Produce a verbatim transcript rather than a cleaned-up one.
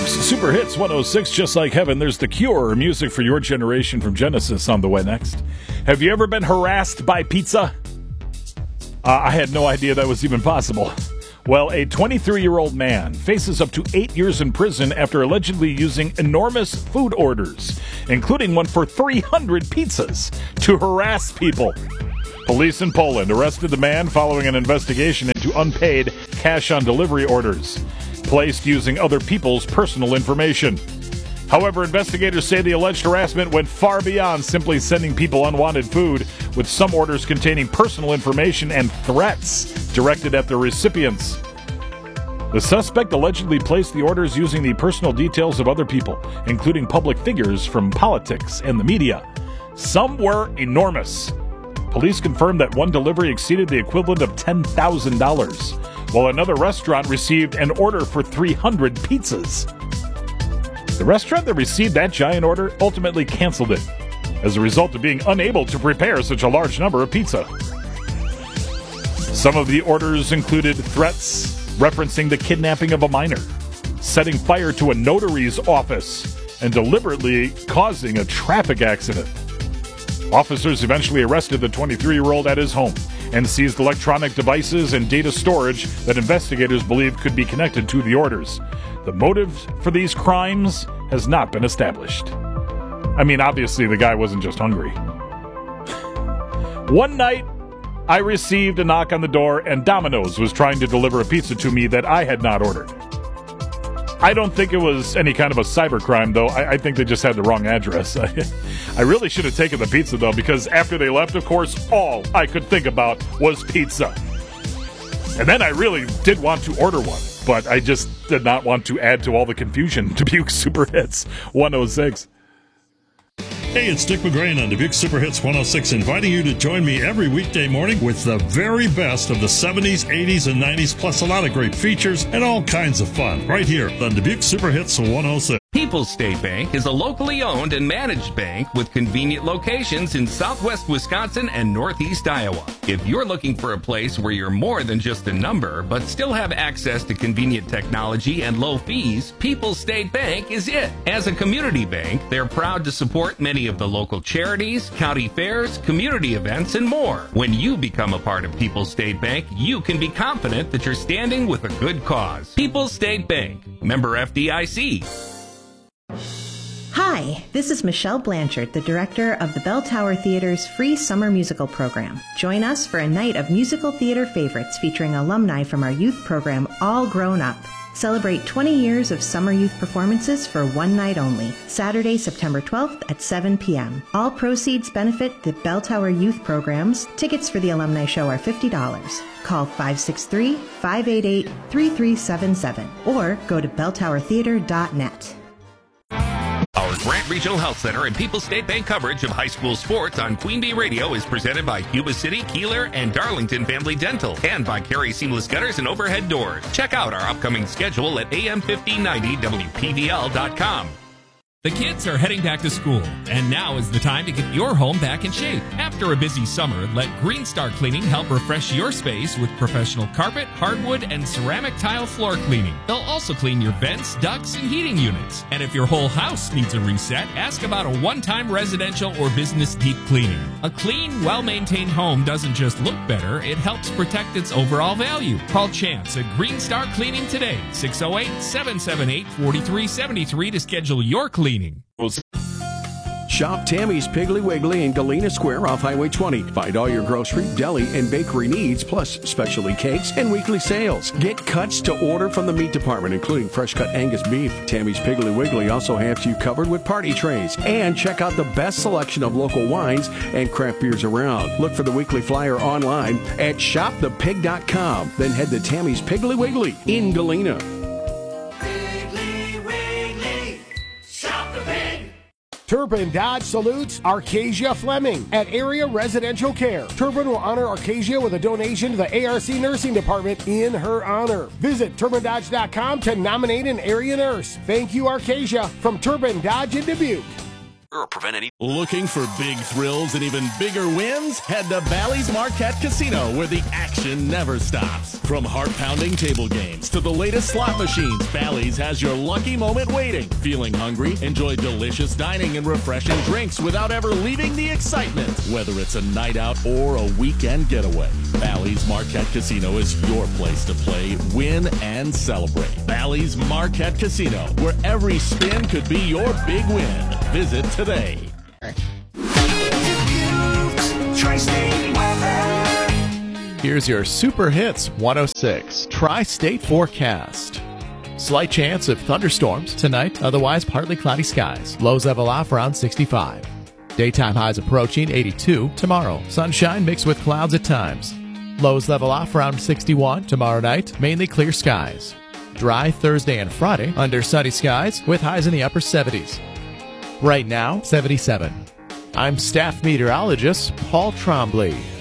Dubuque's Super Hits one oh six, Just Like Heaven. There's The Cure, music for your generation from Genesis on the way next. Have you ever been harassed by pizza? Uh, I had no idea that was even possible. Well, a twenty-three-year-old man faces up to eight years in prison after allegedly using enormous food orders, including one for three hundred pizzas, to harass people. Police in Poland arrested the man following an investigation into unpaid cash-on-delivery orders placed using other people's personal information. However, investigators say the alleged harassment went far beyond simply sending people unwanted food, with some orders containing personal information and threats directed at the recipients. The suspect allegedly placed the orders using the personal details of other people, including public figures from politics and the media. Some were enormous. Police confirmed that one delivery exceeded the equivalent of ten thousand dollars, while another restaurant received an order for three hundred pizzas. The restaurant that received that giant order ultimately canceled it as a result of being unable to prepare such a large number of pizza. Some of the orders included threats referencing the kidnapping of a minor, setting fire to a notary's office, and deliberately causing a traffic accident. Officers eventually arrested the twenty-three-year-old at his home and seized electronic devices and data storage that investigators believe could be connected to the orders. The motive for these crimes has not been established. I mean, obviously, the guy wasn't just hungry. One night, I received a knock on the door, and Domino's was trying to deliver a pizza to me that I had not ordered. I don't think it was any kind of a cybercrime, though. I, I think they just had the wrong address. I, I really should have taken the pizza, though, because after they left, of course, all I could think about was pizza. And then I really did want to order one, but I just did not want to add to all the confusion. Dubuque Super Hits one oh six. Hey, it's Dick McGrain on Dubuque Super Hits one oh six, inviting you to join me every weekday morning with the very best of the seventies, eighties, and nineties, plus a lot of great features and all kinds of fun, right here on Dubuque Super Hits one oh six. People's State Bank is a locally owned and managed bank with convenient locations in southwest Wisconsin and northeast Iowa. If you're looking for a place where you're more than just a number, but still have access to convenient technology and low fees, People's State Bank is it. As a community bank, they're proud to support many of the local charities, county fairs, community events, and more. When you become a part of People's State Bank, you can be confident that you're standing with a good cause. People's State Bank, member F D I C. Hi, this is Michelle Blanchard, the director of the Bell Tower Theater's free summer musical program. Join us for a night of musical theater favorites featuring alumni from our youth program, All Grown Up. Celebrate twenty years of summer youth performances for one night only. Saturday, September twelfth at seven p.m. All proceeds benefit the Bell Tower Youth Programs. Tickets for the alumni show are fifty dollars. Call five six three, five eight eight, three three seven seven or go to bell tower theater dot net. Our Grant Regional Health Center and People's State Bank coverage of high school sports on Queen Bee Radio is presented by Cuba City, Keeler, and Darlington Family Dental, and by Carey Seamless Gutters and Overhead Doors. Check out our upcoming schedule at A M fifteen ninety W P V L dot com. The kids are heading back to school, and now is the time to get your home back in shape. After a busy summer, let Green Star Cleaning help refresh your space with professional carpet, hardwood, and ceramic tile floor cleaning. They'll also clean your vents, ducts, and heating units. And if your whole house needs a reset, ask about a one-time residential or business deep cleaning. A clean, well-maintained home doesn't just look better, it helps protect its overall value. Call Chance at Green Star Cleaning today, six oh eight, seven seven eight, four three seven three to schedule your cleaning. Shop Tammy's Piggly Wiggly in Galena Square off Highway twenty. Find all your grocery, deli, and bakery needs, plus specialty cakes and weekly sales. Get cuts to order from the meat department, including fresh-cut Angus beef. Tammy's Piggly Wiggly also has you covered with party trays. And check out the best selection of local wines and craft beers around. Look for the weekly flyer online at shop the pig dot com. Then head to Tammy's Piggly Wiggly in Galena. Turpin Dodge salutes Arcasia Fleming at Area Residential Care. Turpin will honor Arcasia with a donation to the A R C Nursing Department in her honor. Visit Turpin Dodge dot com to nominate an area nurse. Thank you, Arcasia, from Turpin Dodge in Dubuque. or prevent any. Looking for big thrills and even bigger wins? Head to Bally's Marquette Casino, where the action never stops. From heart-pounding table games to the latest slot machines, Bally's has your lucky moment waiting. Feeling hungry? Enjoy delicious dining and refreshing drinks without ever leaving the excitement. Whether it's a night out or a weekend getaway, Bally's Marquette Casino is your place to play, win, and celebrate. Bally's Marquette Casino, where every spin could be your big win. Visit today. Here's your Super Hits one oh six Tri-State forecast. Slight chance of thunderstorms tonight, otherwise partly cloudy skies. Lows level off around sixty-five. Daytime highs approaching eighty-two tomorrow. Sunshine mixed with clouds at times. Lows level off around sixty-one tomorrow night, mainly clear skies. Dry Thursday and Friday under sunny skies with highs in the upper seventies. Right now, seventy-seven. I'm staff meteorologist Paul Trombley.